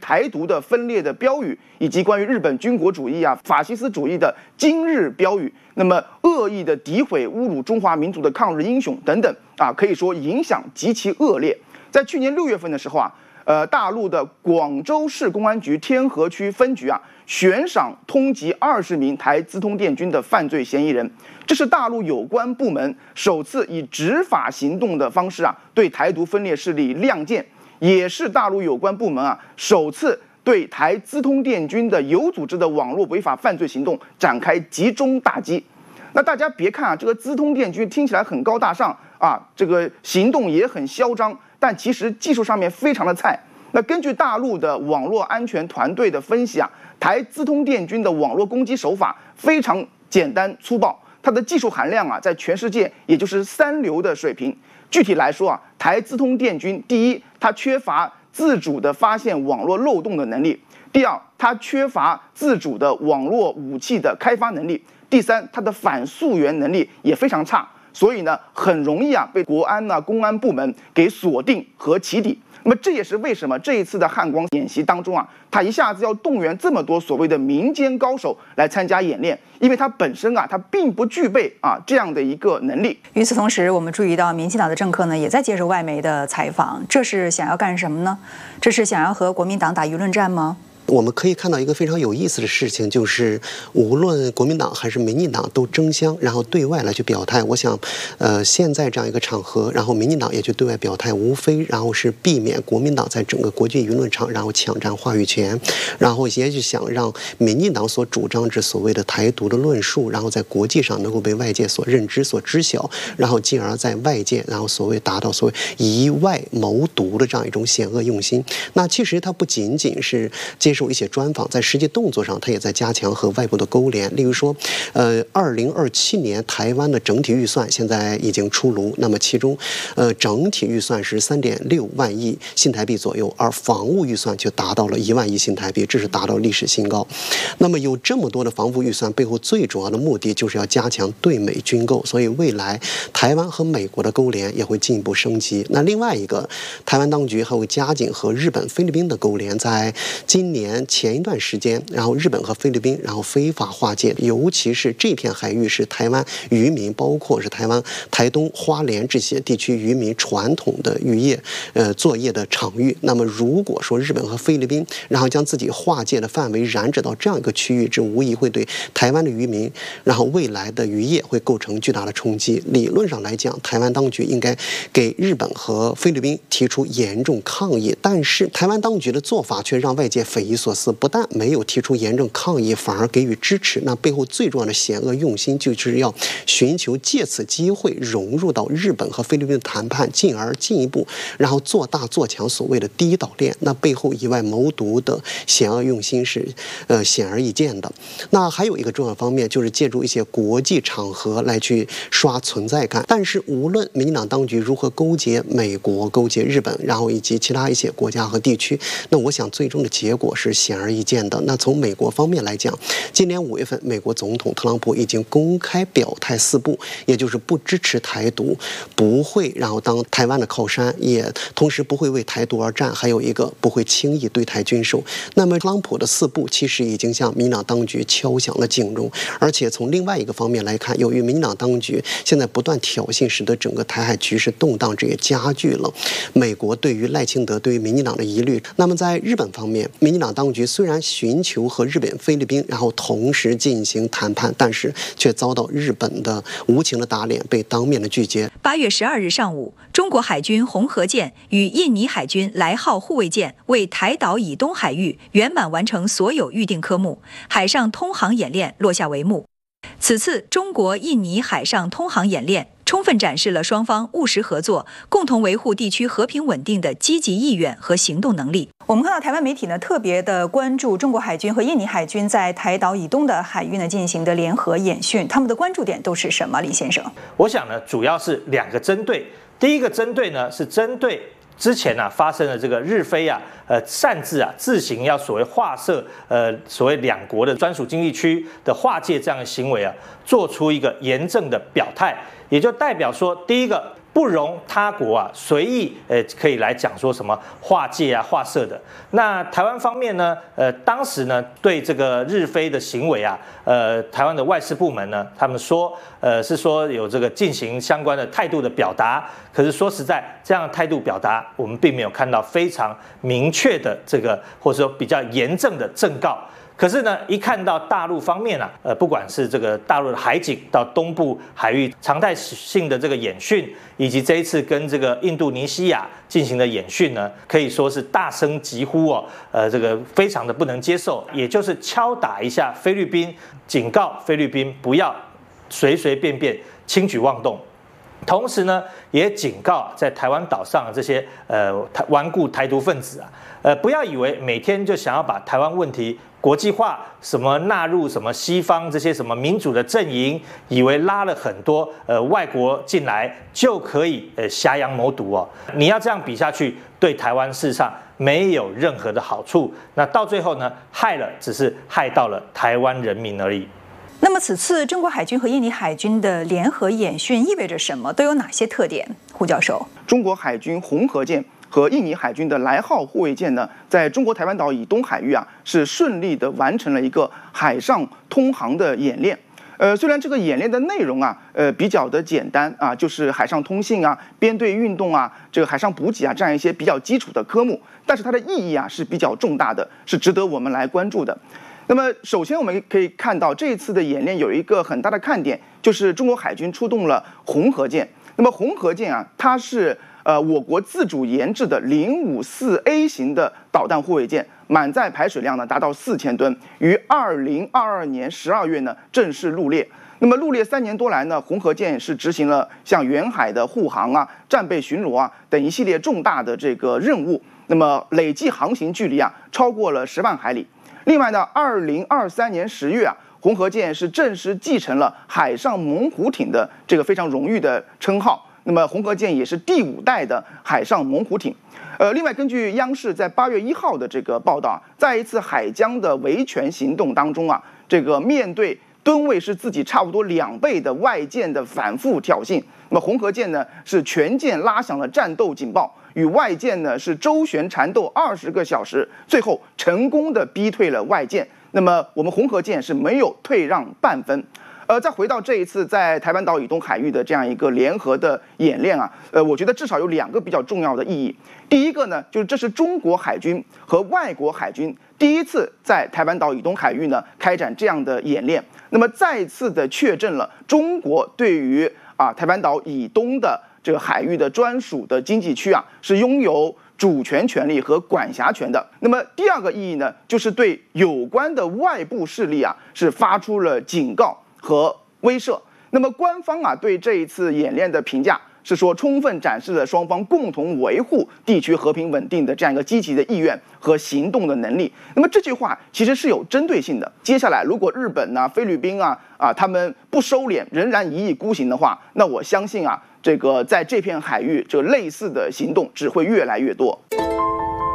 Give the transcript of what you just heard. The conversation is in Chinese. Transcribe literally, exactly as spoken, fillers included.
台独的分裂的标语，以及关于日本军国主义啊、法西斯主义的今日标语，那么恶意的诋毁、侮辱中华民族的抗日英雄等等啊，可以说影响极其恶劣。在去年六月份的时候啊，呃，大陆的广州市公安局天河区分局啊，悬赏通缉二十名台资通电军的犯罪嫌疑人。这是大陆有关部门首次以执法行动的方式啊，对台独分裂势力亮剑，也是大陆有关部门啊首次对台资通电军的有组织的网络违法犯罪行动展开集中打击。那大家别看啊，这个资通电军听起来很高大上啊，这个行动也很嚣张，但其实技术上面非常的菜。那根据大陆的网络安全团队的分析啊，台资通电军的网络攻击手法非常简单粗暴。它的技术含量啊，在全世界也就是三流的水平。具体来说啊，台资通电军，第一，它缺乏自主的发现网络漏洞的能力；第二，它缺乏自主的网络武器的开发能力；第三，它的反溯源能力也非常差，所以呢，很容易啊被国安啊、公安部门给锁定和起底。那么这也是为什么这一次的汉光演习当中啊，他一下子要动员这么多所谓的民间高手来参加演练，因为他本身啊，他并不具备啊这样的一个能力。 与此同时，我们注意到民进党的政客呢也在接受外媒的采访，这是想要干什么呢？这是想要和国民党打舆论战吗？ 我们可以看到一个非常有意思的事情，就是无论国民党还是民进党都争相，然后对外来去表态。我想，呃，现在这样一个场合，然后民进党也去对外表态，无非然后是避免国民党在整个国际舆论场然后抢占话语权，然后也是想让民进党所主张之所谓的台独的论述，然后在国际上能够被外界所认知、所知晓，然后进而在外界然后所谓达到所谓以外谋独的这样一种险恶用心。那其实它不仅仅是接受一些专访，在实际动作上，他也在加强和外部的勾连。例如说，呃，二零二七年台湾的整体预算现在已经出炉，那么其中，呃，整体预算是三点六万亿新台币左右，而防务预算就达到了一万亿新台币，这是达到历史新高。那么有这么多的防务预算，背后最主要的目的就是要加强对美军购，所以未来台湾和美国的勾连也会进一步升级。那另外一个，台湾当局还会加紧和日本、菲律宾的勾连，在今年前一段时间，然后日本和菲律宾然后非法划界，尤其是这片海域是台湾渔民，包括是台湾台东、花莲这些地区渔民传统的渔业呃作业的场域。那么如果说日本和菲律宾然后将自己划界的范围染指到这样一个区域，这无疑会对台湾的渔民然后未来的渔业会构成巨大的冲击。理论上来讲，台湾当局应该给日本和菲律宾提出严重抗议，但是台湾当局的做法却让外界匪夷所思，不但没有提出严正抗议，反而给予支持。那背后最重要的险恶用心，就是要寻求借此机会融入到日本和菲律宾的谈判，进而进一步然后做大做强所谓的第一岛链。那背后以外谋独的险恶用心是呃显而易见的。那还有一个重要方面，就是借助一些国际场合来去刷存在感。但是无论民进党当局如何勾结美国、勾结日本，然后以及其他一些国家和地区，那我想最终的结果是显而易见的。那从美国方面来讲，今年五月份，美国总统特朗普已经公开表态四不，也就是不支持台独，不会然后当台湾的靠山，也同时不会为台独而战，还有一个不会轻易对台军售。那么特朗普的四不其实已经向民进党当局敲响了警钟，而且从另外一个方面来看，由于民进党当局现在不断挑衅，使得整个台海局势动荡，这也加剧了美国对于赖清德、对于民进党的疑虑。那么在日本方面，民进党当局虽然寻求和日本、菲律宾然后同时进行谈判，但是却遭到日本的无情的打脸，被当面的拒绝。 八月十二日上午，中国海军红河舰与印尼海军来号护卫舰为台岛以东海域圆满完成所有预定科目，海上通航演练落下帷幕。此次中国印尼海上通航演练充分展示了双方务实合作、共同维护地区和平稳定的积极意愿和行动能力。 我们看到台湾媒体呢特别的关注中国海军和印尼海军在台岛以东的海域呢进行的联合演训，他们的关注点都是什么？李先生， 我想呢，主要是两个针对。第一个针对呢是针对之前啊发生了这个日菲啊呃擅自啊自行要所谓划设呃所谓两国的专属经济区的划界这样的行为啊，做出一个严正的表态，也就代表说，第一个不容他国啊随意呃可以来讲说什么划界啊划设的。那台湾方面呢，呃当时呢对这个日菲的行为啊，呃台湾的外事部门呢，他们说呃是说有这个进行相关的态度的表达，可是说实在这样的态度表达，我们并没有看到非常明确的这个或者说比较严正的正告。可是呢，一看到大陆方面啊，呃，不管是这个大陆的海警到东部海域常态性的这个演训，以及这一次跟这个印度尼西亚进行的演训呢，可以说是大声疾呼哦，呃，这个非常的不能接受，也就是敲打一下菲律宾，警告菲律宾不要随随便便轻举妄动。同时呢，也警告在台湾岛上的这些呃顽固台独分子啊，呃，不要以为每天就想要把台湾问题国际化，什么纳入什么西方这些什么民主的阵营，以为拉了很多呃外国进来就可以呃挟洋谋独哦。你要这样比下去，对台湾事实上没有任何的好处。那到最后呢，害了只是害到了台湾人民而已。 那么此次中国海军和印尼海军的联合演训意味着什么？都有哪些特点？胡教授， 中国海军红河舰和印尼海军的来号护卫舰呢，在中国台湾岛以东海域啊，是顺利的完成了一个海上通航的演练。呃，虽然这个演练的内容啊，呃，比较的简单啊，就是海上通信啊、编队运动啊、这个海上补给啊这样一些比较基础的科目，但是它的意义啊是比较重大的，是值得我们来关注的。那么，首先我们可以看到这一次的演练有一个很大的看点，就是中国海军出动了红河舰。那么红河舰啊，它是呃我国自主研制的零五四 A 型的导弹护卫舰，满载排水量呢达到四千吨，于二零二二年十二月呢正式入列。那么入列三年多来呢，红河舰是执行了像远海的护航啊、战备巡逻啊等一系列重大的这个任务。那么累计航行距离啊超过了十万海里。另外呢，二零二三年十月啊，红河舰是正式继承了海上猛虎艇的这个非常荣誉的称号。那么红河舰也是第五代的海上猛虎艇。呃，另外根据央视在八月一号的这个报道，在一次海疆的维权行动当中啊，这个面对吨位是自己差不多两倍的外舰的反复挑衅，那么红河舰呢是全舰拉响了战斗警报，与外舰呢是周旋缠斗二十个小时，最后成功的逼退了外舰。那么我们红河舰是没有退让半分。呃，再回到这一次在台湾岛以东海域的这样一个联合的演练啊，呃，我觉得至少有两个比较重要的意义。第一个呢，就是这是中国海军和外国海军第一次在台湾岛以东海域呢开展这样的演练，那么再次的确证了中国对于啊台湾岛以东的这个海域的专属的经济区啊是拥有主权权利和管辖权的。那么第二个意义呢，就是对有关的外部势力啊是发出了警告和威慑。那么官方啊对这一次演练的评价是说，充分展示了双方共同维护地区和平稳定的这样一个积极的意愿和行动的能力。那么这句话其实是有针对性的。接下来，如果日本啊、菲律宾啊啊他们不收敛，仍然一意孤行的话，那我相信啊，这个在这片海域这类似的行动只会越来越多。